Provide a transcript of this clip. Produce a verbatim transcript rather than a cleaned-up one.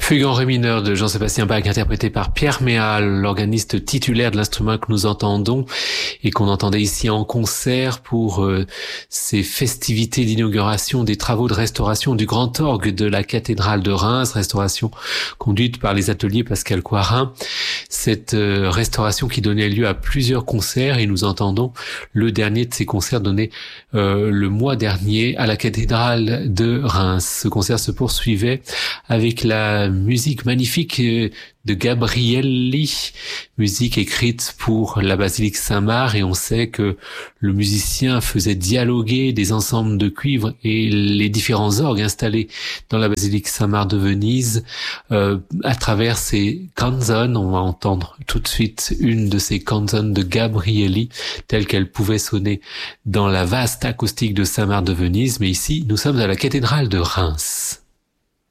Fugue en ré mineur de Jean-Sébastien Bach, interprété par Pierre Méal, l'organiste titulaire de l'instrument que nous entendons et qu'on entendait ici en concert pour euh, ces festivités d'inauguration des travaux de restauration du grand orgue de la cathédrale de Reims, restauration conduite par les ateliers Pascal Coirin. Cette euh, restauration qui donnait lieu à plusieurs concerts, et nous entendons le dernier de ces concerts donné euh, le mois dernier à la cathédrale de Reims. Ce concert se poursuivait avec la musique magnifique de Gabrielli, musique écrite pour la basilique Saint-Marc, et on sait que le musicien faisait dialoguer des ensembles de cuivre et les différents orgues installés dans la basilique Saint-Marc de Venise euh, à travers ces canzones. On va entendre tout de suite une de ces canzones de Gabrielli telle qu'elle pouvait sonner dans la vaste acoustique de Saint-Marc de Venise, mais ici nous sommes à la cathédrale de Reims.